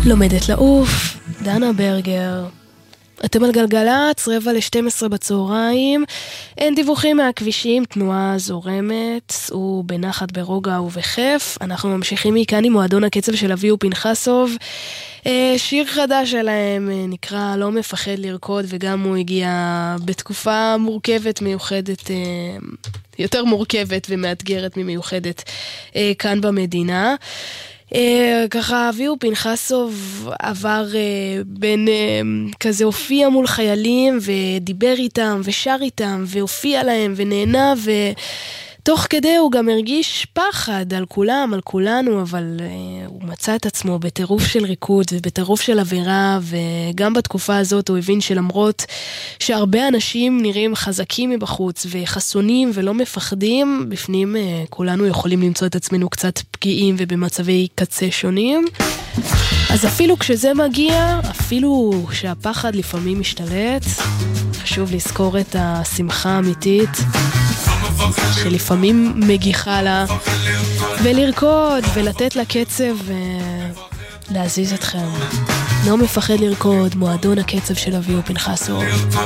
לומדת לעוף, דנה ברגר. אתם על גלגלץ, 11:45 בצהריים. אין דיווחים מהכבישים, תנועה זורמת, סעו בנחת ברוגע ובכיף. אנחנו ממשיכים מכאן עם מועדון הקצב של אבי ופנחסוב. שיר חדש שלהם נקרא לא מפחד לרקוד, וגם הוא הגיע בתקופה מורכבת, מיוחדת, יותר מורכבת ומאתגרת ממיוחדת כאן במדינה. ככה אבי ופנחסוב עבר בין כזה, הופיע מול חיילים ודיבר איתם ושר איתם והופיע להם ונהנה, ותוך כדי הוא גם הרגיש פחד על כולם, על כולנו, אבל הוא מצא את עצמו בטירוף של ריקוד ובטירוף של אווירה, וגם בתקופה הזאת הוא הבין שלמרות שהרבה אנשים נראים חזקים מבחוץ וחסונים ולא מפחדים, בפנים כולנו יכולים למצוא את עצמנו קצת פגיעים ובמצבי קצה שונים. אז אפילו כשזה מגיע, אפילו שהפחד לפעמים משתלט, חשוב לזכור את השמחה האמיתית שלפעמים מגיחה לה, ולרקוד ולתת לה קצב ולהזיז אתכם. לא מפחד לרקוד, מועדון הקצב של אבי ופנחסוב.